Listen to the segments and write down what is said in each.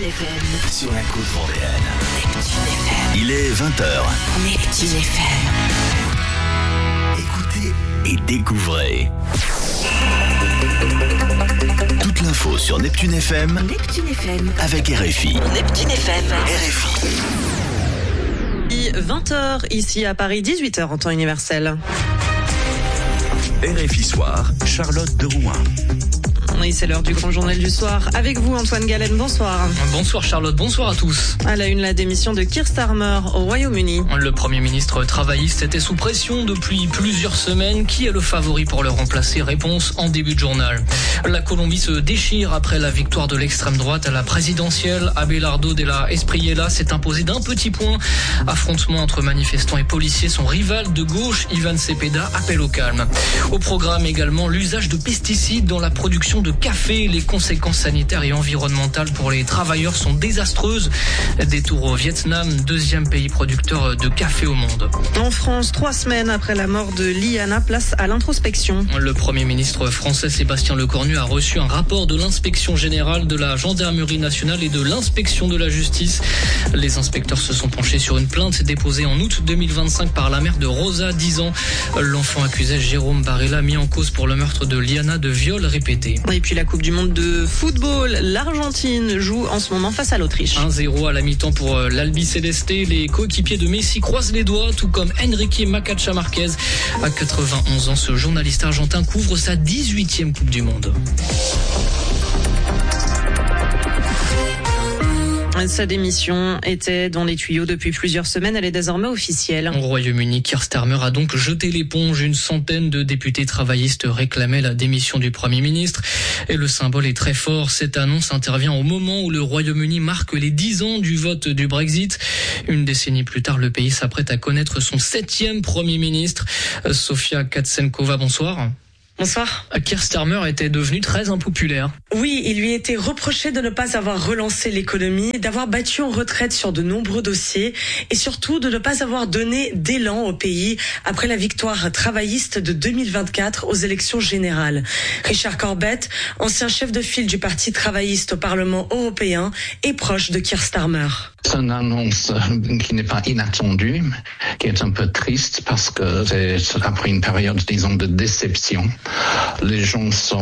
FM. Sur la côte vendéenne. Neptune FM. Il est 20h. Neptune FM. Écoutez et découvrez. Toute l'info sur Neptune FM. Neptune FM. Avec RFI. Neptune FM. RFI. 20h ici à Paris, 18h en temps universel. RFI Soir, Charlotte de Rouen. Oui, c'est l'heure du grand journal du soir. Avec vous, Antoine Galen, bonsoir. Bonsoir Charlotte, bonsoir à tous. À la une, la démission de Keir Starmer au Royaume-Uni. Le Premier ministre travailliste était sous pression depuis plusieurs semaines. Qui est le favori pour le remplacer? Réponse en début de journal. La Colombie se déchire après la victoire de l'extrême droite à la présidentielle. Abelardo de la Espriella s'est imposé d'un petit point. Affrontement entre manifestants et policiers. Son rival de gauche, Ivan Cepeda, appelle au calme. Au programme également, l'usage de pesticides dans la production de café. Les conséquences sanitaires et environnementales pour les travailleurs sont désastreuses. Détour au Vietnam, deuxième pays producteur de café au monde. En France, 3 semaines après la mort de Liana, place à l'introspection. Le Premier ministre français Sébastien Lecornu a reçu un rapport de l'inspection générale de la gendarmerie nationale et de l'inspection de la justice. Les inspecteurs se sont penchés sur une plainte déposée en août 2025 par la mère de Rosa, 10 ans. L'enfant accusait Jérôme Barella, mis en cause pour le meurtre de Liana, de viol répété. Et puis la Coupe du Monde de football, l'Argentine joue en ce moment face à l'Autriche. 1-0 à la mi-temps pour l'Albi Céleste. Les coéquipiers de Messi croisent les doigts, tout comme Enrique Macacha Marquez. À 91 ans, ce journaliste argentin couvre sa 18e Coupe du Monde. Sa démission était dans les tuyaux depuis plusieurs semaines. Elle est désormais officielle. Au Royaume-Uni, Keir Starmer a donc jeté l'éponge. Une centaine de députés travaillistes réclamaient la démission du Premier ministre. Et le symbole est très fort. Cette annonce intervient au moment où le Royaume-Uni marque les 10 ans du vote du Brexit. Une décennie plus tard, le pays s'apprête à connaître son 7e Premier ministre. Sofia Katsenkova, bonsoir. Bonsoir. Keir Starmer était devenu très impopulaire. Oui, il lui était reproché de ne pas avoir relancé l'économie, d'avoir battu en retraite sur de nombreux dossiers et surtout de ne pas avoir donné d'élan au pays après la victoire travailliste de 2024 aux élections générales. Richard Corbett, ancien chef de file du Parti travailliste au Parlement européen, est proche de Keir Starmer. C'est une annonce qui n'est pas inattendue, qui est un peu triste parce que c'est après une période, disons, de déception. Les gens sont,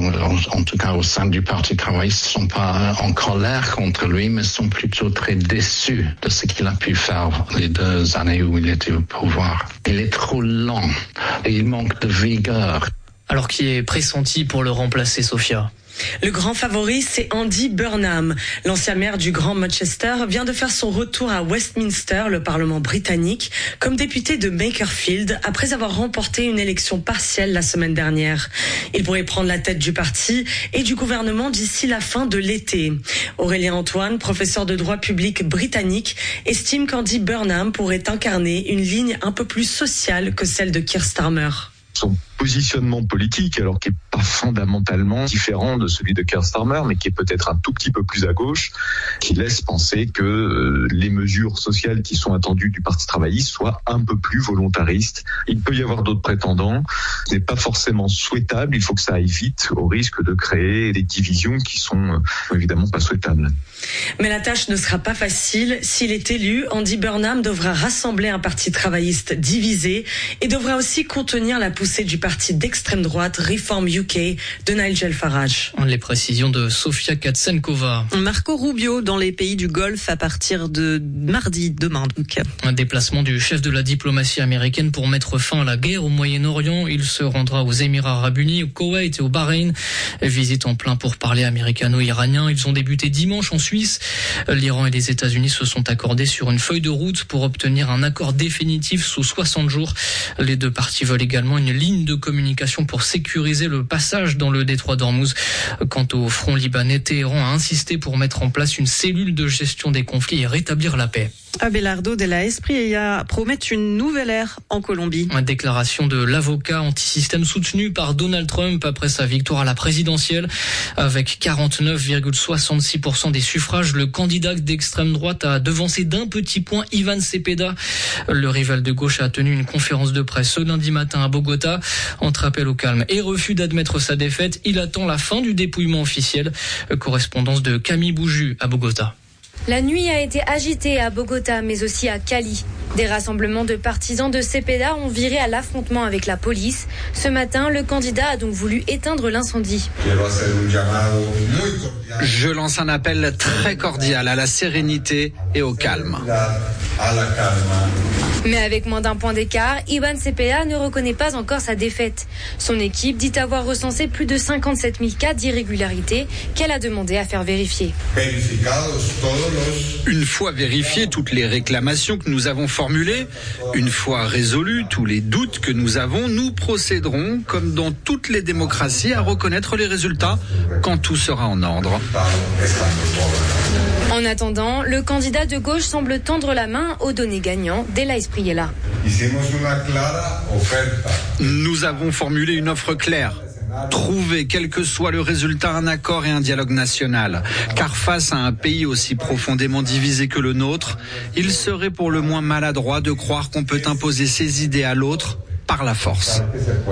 en tout cas au sein du Parti travailliste, sont pas en colère contre lui, mais sont plutôt très déçus de ce qu'il a pu faire les 2 années où il était au pouvoir. Il est trop lent et il manque de vigueur. Alors qui est pressenti pour le remplacer, Sofia? Le grand favori, c'est Andy Burnham. L'ancien maire du Grand Manchester vient de faire son retour à Westminster, le Parlement britannique, comme député de Makerfield, après avoir remporté une élection partielle la semaine dernière. Il pourrait prendre la tête du parti et du gouvernement d'ici la fin de l'été. Aurélien Antoine, professeur de droit public britannique, estime qu'Andy Burnham pourrait incarner une ligne un peu plus sociale que celle de Keir Starmer. Son positionnement politique, alors qui est pas fondamentalement différent de celui de Keir Starmer, mais qui est peut-être un tout petit peu plus à gauche, qui laisse penser que les mesures sociales qui sont attendues du Parti travailliste soient un peu plus volontaristes. Il peut y avoir d'autres prétendants. Ce n'est pas forcément souhaitable. Il faut que ça aille vite, au risque de créer des divisions qui sont évidemment pas souhaitables. Mais la tâche ne sera pas facile. S'il est élu, Andy Burnham devra rassembler un parti travailliste divisé et devra aussi contenir la poussée du parti d'extrême droite Reform UK de Nigel Farage. Les précisions de Sofia Katsenkova. Marco Rubio dans les pays du Golfe à partir de mardi, demain donc. Un déplacement du chef de la diplomatie américaine pour mettre fin à la guerre au Moyen-Orient. Il se rendra aux Émirats Arabes Unis, au Koweït et au Bahreïn. Visite en plein pourparlers américano-iraniens. Ils ont débuté dimanche en Suisse. L'Iran et les États-Unis se sont accordés sur une feuille de route pour obtenir un accord définitif sous 60 jours. Les deux parties veulent également une ligne de communication pour sécuriser le passage dans le détroit d'Ormuz. Quant au front libanais, Téhéran a insisté pour mettre en place une cellule de gestion des conflits et rétablir la paix. Abelardo de la Espriella promet une nouvelle ère en Colombie. Une déclaration de l'avocat anti-système soutenu par Donald Trump après sa victoire à la présidentielle. Avec 49,66% des suffrages, le candidat d'extrême droite a devancé d'un petit point Iván Cepeda. Le rival de gauche a tenu une conférence de presse ce lundi matin à Bogota. Entre appel au calme et refus d'admettre sa défaite, il attend la fin du dépouillement officiel. Correspondance de Camille Bouju à Bogota. La nuit a été agitée à Bogota, mais aussi à Cali. Des rassemblements de partisans de Cepeda ont viré à l'affrontement avec la police. Ce matin, le candidat a donc voulu éteindre l'incendie. Je lance un appel très cordial à la sérénité et au calme. Mais avec moins d'un point d'écart, Iván Cepeda ne reconnaît pas encore sa défaite. Son équipe dit avoir recensé plus de 57 000 cas d'irrégularité qu'elle a demandé à faire vérifier. Une fois vérifiées toutes les réclamations que nous avons formulées, une fois résolus tous les doutes que nous avons, nous procéderons, comme dans toutes les démocraties, à reconnaître les résultats quand tout sera en ordre. En attendant, le candidat de gauche semble tendre la main au donné gagnant de la Espriella. Nous avons formulé une offre claire. Trouver, quel que soit le résultat, un accord et un dialogue national. Car face à un pays aussi profondément divisé que le nôtre, il serait pour le moins maladroit de croire qu'on peut imposer ses idées à l'autre par la force.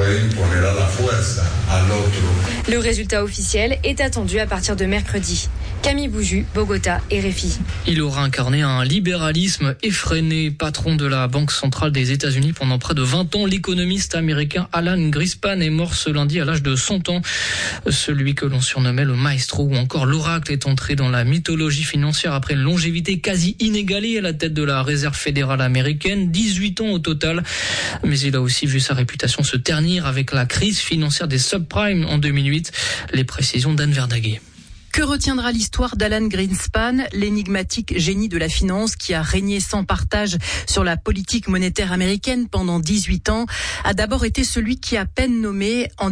Le résultat officiel est attendu à partir de mercredi. Camille Bouju, Bogota, RFI. Il aura incarné un libéralisme effréné. Patron de la Banque centrale des États-Unis pendant près de 20 ans, l'économiste américain Alan Greenspan est mort ce lundi à l'âge de 100 ans. Celui que l'on surnommait le maestro ou encore l'oracle est entré dans la mythologie financière après une longévité quasi inégalée à la tête de la Réserve fédérale américaine, 18 ans au total. Mais il a aussi vu sa réputation se ternir avec la crise financière des subprimes en 2008. Les précisions d'Anne Verdaguet. Que retiendra l'histoire d'Alan Greenspan, l'énigmatique génie de la finance qui a régné sans partage sur la politique monétaire américaine pendant 18 ans, a d'abord été celui qui, à peine nommé en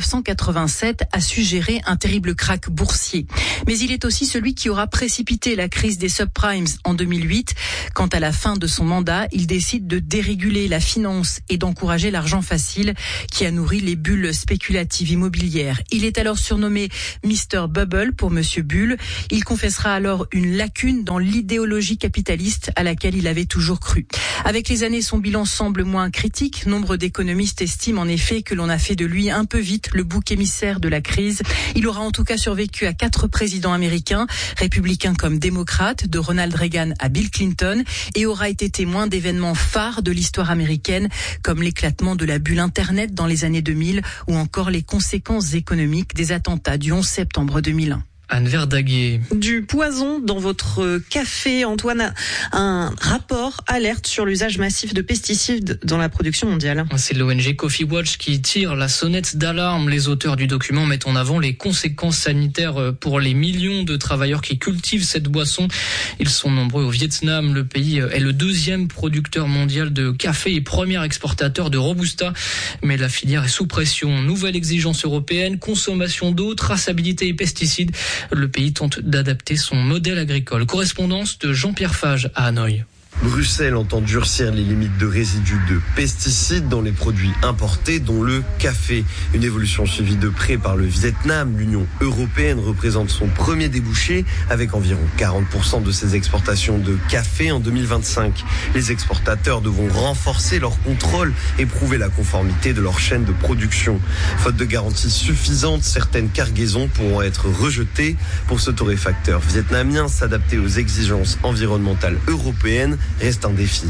1987, a su gérer un terrible krach boursier. Mais il est aussi celui qui aura précipité la crise des subprimes en 2008. Quant à la fin de son mandat, il décide de déréguler la finance et d'encourager l'argent facile qui a nourri les bulles spéculatives immobilières. Il est alors surnommé Mr. Bubble pour Monsieur Bull. Il confessera alors une lacune dans l'idéologie capitaliste à laquelle il avait toujours cru. Avec les années, son bilan semble moins critique. Nombre d'économistes estiment en effet que l'on a fait de lui un peu vite le bouc émissaire de la crise. Il aura en tout cas survécu à 4 présidents américains, républicains comme démocrates, de Ronald Reagan à Bill Clinton, et aura été témoin d'événements phares de l'histoire américaine, comme l'éclatement de la bulle Internet dans les années 2000 ou encore les conséquences économiques des attentats du 11 septembre 2001. Anne Verdaguet. Du poison dans votre café, Antoine. Un rapport alerte sur l'usage massif de pesticides dans la production mondiale. C'est l'ONG Coffee Watch qui tire la sonnette d'alarme. Les auteurs du document mettent en avant les conséquences sanitaires pour les millions de travailleurs qui cultivent cette boisson. Ils sont nombreux au Vietnam. Le pays est le 2e producteur mondial de café et premier exportateur de Robusta. Mais la filière est sous pression. Nouvelle exigence européenne, consommation d'eau, traçabilité et pesticides. Le pays tente d'adapter son modèle agricole. Correspondance de Jean-Pierre Fage à Hanoï. Bruxelles entend durcir les limites de résidus de pesticides dans les produits importés, dont le café. Une évolution suivie de près par le Vietnam. L'Union européenne représente son premier débouché avec environ 40% de ses exportations de café en 2025. Les exportateurs devront renforcer leur contrôle et prouver la conformité de leur chaîne de production. Faute de garanties suffisantes, certaines cargaisons pourront être rejetées. Pour ce torréfacteur vietnamien, s'adapter aux exigences environnementales européennes reste un défi.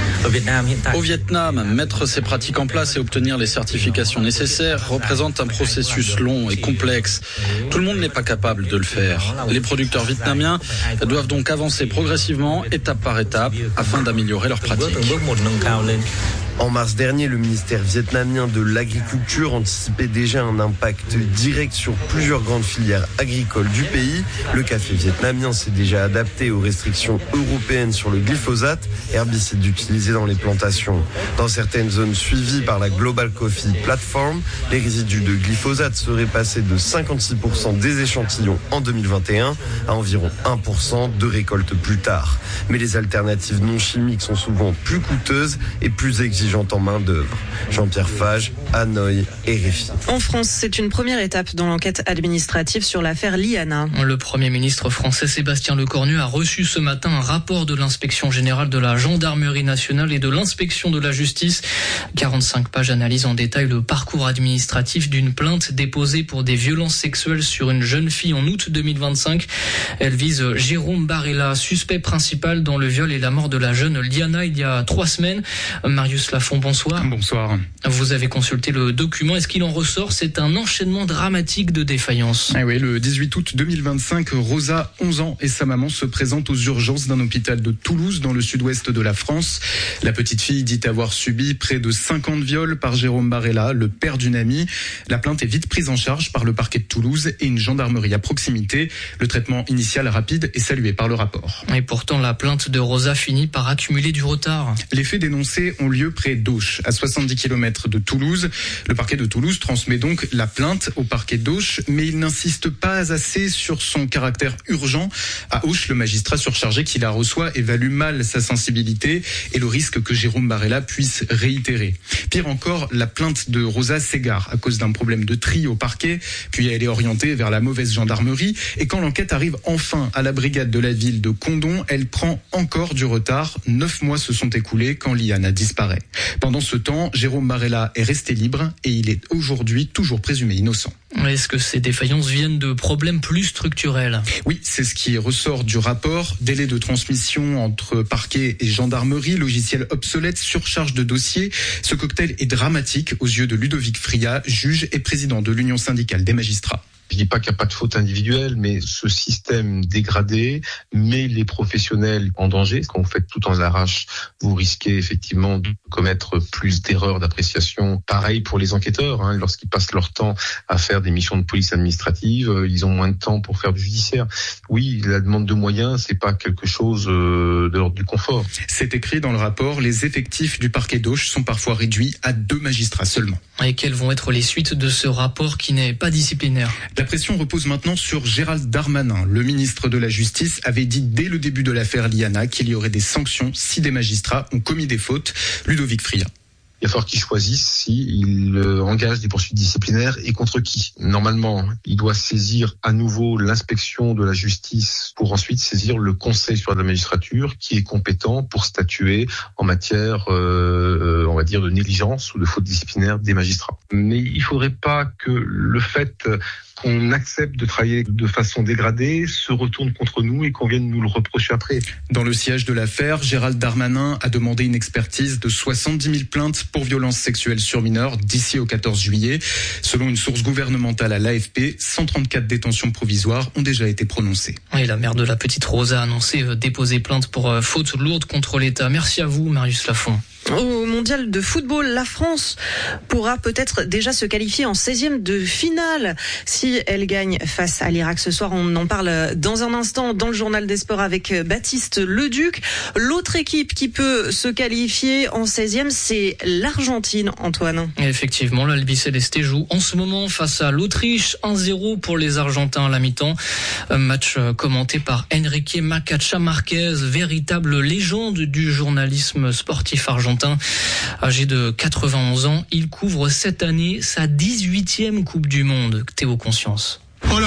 Au Vietnam, mettre ces pratiques en place et obtenir les certifications nécessaires représente un processus long et complexe. Tout le monde n'est pas capable de le faire. Les producteurs vietnamiens doivent donc avancer progressivement, étape par étape, afin d'améliorer leurs pratiques. En mars dernier, le ministère vietnamien de l'Agriculture anticipait déjà un impact direct sur plusieurs grandes filières agricoles du pays. Le café vietnamien s'est déjà adapté aux restrictions européennes sur le glyphosate, herbicide utilisé dans les plantations. Dans certaines zones suivies par la Global Coffee Platform, les résidus de glyphosate seraient passés de 56% des échantillons en 2021 à environ 1% de récolte plus tard. Mais les alternatives non chimiques sont souvent plus coûteuses et plus exigeantes en main-d'œuvre. Jean-Pierre Fage, Hanoï et RFI. En France, c'est une première étape dans l'enquête administrative sur l'affaire Liana. Le Premier ministre français Sébastien Lecornu a reçu ce matin un rapport de l'inspection générale de la gendarmerie nationale et de l'inspection de la justice. 45 pages analysent en détail le parcours administratif d'une plainte déposée pour des violences sexuelles sur une jeune fille en août 2025. Elle vise Jérôme Barella, suspect principal dans le viol et la mort de la jeune Liana il y a 3 semaines. Marius Lafont, bonsoir. Bonsoir. Vous avez consulté le document. Est-ce qu'il en ressort? C'est un enchaînement dramatique de défaillances. Oui, le 18 août 2025, Rosa, 11 ans, et sa maman se présentent aux urgences d'un hôpital de Toulouse, dans le sud-ouest de la France. La petite fille dit avoir subi près de 50 viols par Jérôme Barella, le père d'une amie. La plainte est vite prise en charge par le parquet de Toulouse et une gendarmerie à proximité. Le traitement initial rapide est salué par le rapport. Et pourtant, la plainte de Rosa finit par accumuler du retard. Les faits dénoncés ont lieu près d'Auch, à 70 km de Toulouse. Le parquet de Toulouse transmet donc la plainte au parquet d'Auch, mais il n'insiste pas assez sur son caractère urgent. À Auch, le magistrat surchargé qui la reçoit évalue mal sa sensibilité et le risque que Jérôme Barella puisse réitérer. Pire encore, la plainte de Rosa s'égare à cause d'un problème de tri au parquet, puis elle est orientée vers la mauvaise gendarmerie. Et quand l'enquête arrive enfin à la brigade de la ville de Condom, elle prend encore du retard. 9 mois se sont écoulés quand Liana disparaît. Pendant ce temps, Jérôme Barella est resté libre et il est aujourd'hui toujours présumé innocent. Est-ce que ces défaillances viennent de problèmes plus structurels? Oui, c'est ce qui ressort du rapport. Délai de transmission entre parquet et gendarmerie, logiciel obsolète, surcharge de dossiers. Ce cocktail est dramatique aux yeux de Ludovic Fria, juge et président de l'Union syndicale des magistrats. Je dis pas qu'il n'y a pas de faute individuelle, mais ce système dégradé met les professionnels en danger. Quand vous faites tout en l'arrache, vous risquez effectivement de commettre plus d'erreurs d'appréciation. Pareil pour les enquêteurs, lorsqu'ils passent leur temps à faire des missions de police administrative, ils ont moins de temps pour faire du judiciaire. Oui, la demande de moyens, c'est pas quelque chose de l'ordre du confort. C'est écrit dans le rapport, les effectifs du parquet d'Auch sont parfois réduits à 2 magistrats seulement. Et quelles vont être les suites de ce rapport qui n'est pas disciplinaire? La pression repose maintenant sur Gérald Darmanin. Le ministre de la Justice avait dit dès le début de l'affaire Liana qu'il y aurait des sanctions si des magistrats ont commis des fautes. Ludovic Fria. Il va falloir qu'il choisisse s'il engage des poursuites disciplinaires et contre qui. Normalement, il doit saisir à nouveau l'inspection de la justice pour ensuite saisir le Conseil supérieur de la magistrature qui est compétent pour statuer en matière, on va dire, de négligence ou de faute disciplinaire des magistrats. Mais il ne faudrait pas que le fait qu'on accepte de travailler de façon dégradée se retourne contre nous et qu'on vienne nous le reprocher après. Dans le siège de l'affaire, Gérald Darmanin a demandé une expertise de 70 000 plaintes pour violences sexuelles sur mineurs d'ici au 14 juillet. Selon une source gouvernementale à l'AFP, 134 détentions provisoires ont déjà été prononcées. Et la mère de la petite Rosa a annoncé déposer plainte pour faute lourde contre l'État. Merci à vous, Marius Lafont. Au mondial de football, la France pourra peut-être déjà se qualifier en 16e de finale si elle gagne face à l'Irak ce soir. On en parle dans un instant dans le journal des sports avec Baptiste Leduc. L'autre équipe qui peut se qualifier en 16e, c'est l'Argentine, Antoine. Effectivement, l'Albi Céleste joue en ce moment face à l'Autriche. 1-0 pour les Argentins à la mi-temps. Un match commenté par Enrique Macacha Marquez, véritable légende du journalisme sportif argentin. Âgé de 91 ans, il couvre cette année sa 18e Coupe du Monde. Théo Conscience.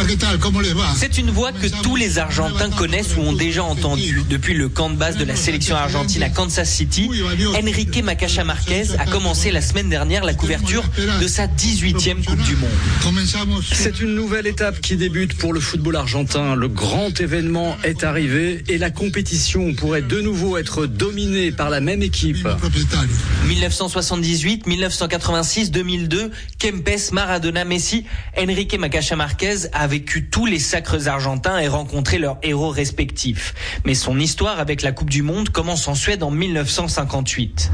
C'est une voix que tous les Argentins connaissent ou ont déjà entendue. Depuis le camp de base de la sélection argentine à Kansas City, Enrique Macacha Marquez a commencé la semaine dernière la couverture de sa 18e Coupe du Monde. C'est une nouvelle étape qui débute pour le football argentin. Le grand événement est arrivé et la compétition pourrait de nouveau être dominée par la même équipe. 1978, 1986, 2002, Kempes, Maradona, Messi, Enrique Macacha Marquez a vécu tous les sacres argentins et rencontré leurs héros respectifs. Mais son histoire avec la Coupe du Monde commence en Suède en 1958.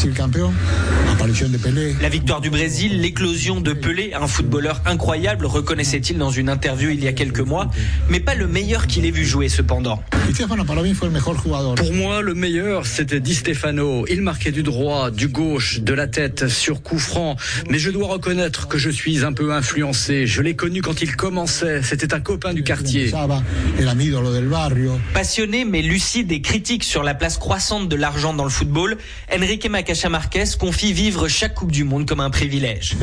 La victoire du Brésil, l'éclosion de Pelé, un footballeur incroyable, reconnaissait-il dans une interview il y a quelques mois, mais pas le meilleur qu'il ait vu jouer cependant. Pour moi, le meilleur, c'était Di Stefano. Il marquait du droit, du gauche, de la tête, sur coup franc. Mais je dois reconnaître que je suis un peu influencé. Je l'ai connu quand il commençait. C'était un copain du quartier. Passionné mais lucide et critique sur la place croissante de l'argent dans le football, Enrique Macacha Marquez confie vivre chaque Coupe du Monde comme un privilège.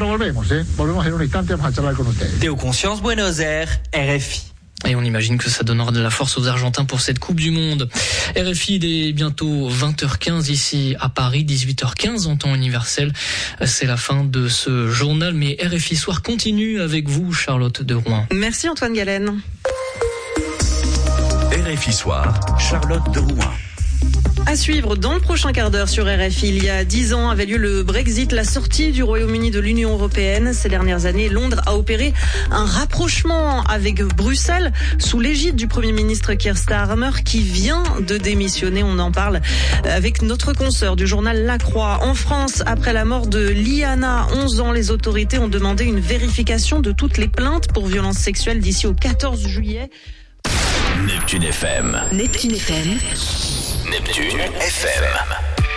Théo Conscience, Buenos Aires, RFI. Et on imagine que ça donnera de la force aux Argentins pour cette Coupe du Monde. RFI, il est bientôt 20h15 ici à Paris, 18h15 en temps universel. C'est la fin de ce journal, mais RFI Soir continue avec vous, Charlotte de Rouen. Merci Antoine Galen. RFI Soir, Charlotte de Rouen. À suivre dans le prochain quart d'heure sur RFI. Il y a 10 ans avait lieu le Brexit, la sortie du Royaume-Uni de l'Union européenne. Ces dernières années, Londres a opéré un rapprochement avec Bruxelles sous l'égide du Premier ministre Keir Starmer qui vient de démissionner. On en parle avec notre consoeur du journal La Croix. En France, après la mort de Liana, 11 ans, les autorités ont demandé une vérification de toutes les plaintes pour violences sexuelles d'ici au 14 juillet. Neptune FM. Neptune FM. Neptune FM.